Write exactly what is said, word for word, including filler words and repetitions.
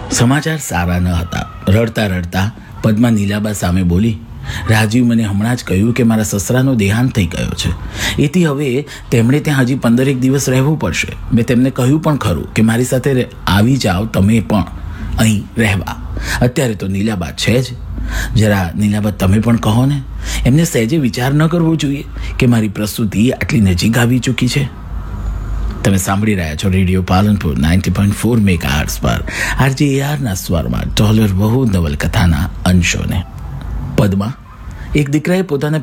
સમાચાર સારા ન હતા. રડતા રડતા પદ્મા નીલાબા સામે બોલી, રાજીવ મને હમણાં જ કહ્યું કે મારા સસરાનો દેહાંત થઈ ગયો છે. એથી હવે તેમણે ત્યાં હજી પંદરેક દિવસ રહેવું પડશે. મેં તેમને કહ્યું પણ ખરું કે મારી સાથે આવી જાઓ તમે પણ અહીં રહેવા. અત્યારે તો નીલાબા છે જ. જરા નીલાબા તમે પણ કહો ને. એમને સહેજે વિચાર ન કરવો જોઈએ કે મારી પ્રસ્તુતિ આટલી નજીક આવી ચૂકી છે. તમે સાંભળી રહ્યા છો radio Palanpur ninety point four mega hertz પર આરજે એઆરના સ્વરમાં ડોલર બહુ નવલકથાના અંશોને. પદ્મા, એક દીકરાએ પોતાના